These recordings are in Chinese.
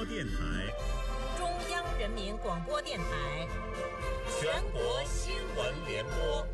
播电台、 中央人民广播电台、 全国新闻联播。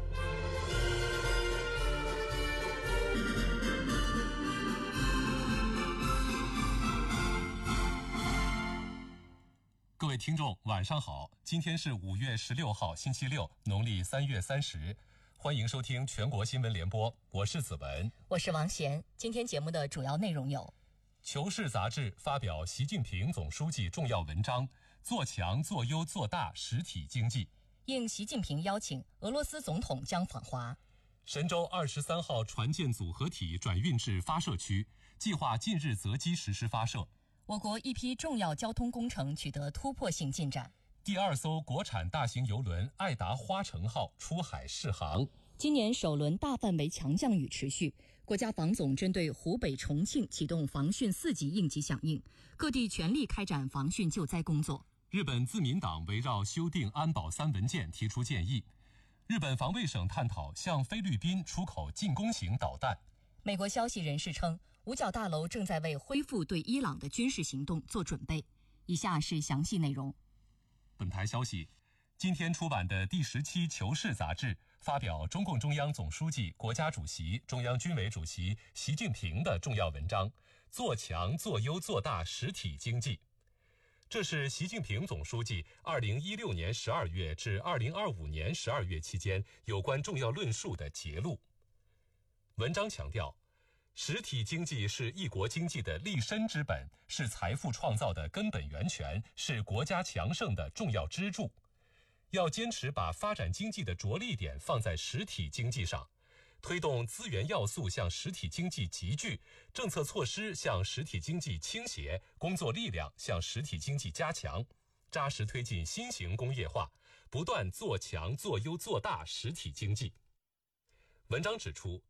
各位听众晚上好，今天是5月16号星期六，农历3月30，欢迎收听全国新闻联播，我是子文， 我是王贤。今天节目的主要内容有： 求是杂志发表习近平总书记重要文章，做强做优做大实体经济。 应习近平邀请，俄罗斯总统将访华。 神舟23号船舰组合体转运至发射区，计划近日择机实施发射。 我国一批重要交通工程取得突破性进展。 第2艘国产大型邮轮爱达花城号出海试航。 今年首轮大范围强降雨持续，国家防总针对湖北、重庆启动防汛4级应急响应，各地全力开展防汛救灾工作。 日本自民党围绕修订安保3文件提出建议。日本防卫省探讨向菲律宾出口进攻型导弹。 美国消息人士称，五角大楼正在为恢复对伊朗的军事行动做准备。以下是详细内容。 本台消息，今天出版的第10期《求是》杂志发表中共中央总书记、国家主席、中央军委主席习近平的重要文章，做强做优做大实体经济。这是习近平总书记2016年12月至2025年12月期间有关重要论述的节录。文章强调，实体经济是一国经济的立身之本，是财富创造的根本源泉，是国家强盛的重要支柱。要坚持把发展经济的着力点放在实体经济上，推动资源要素向实体经济集聚，政策措施向实体经济倾斜，工作力量向实体经济加强，扎实推进新型工业化，不断做强做优做大实体经济。文章指出，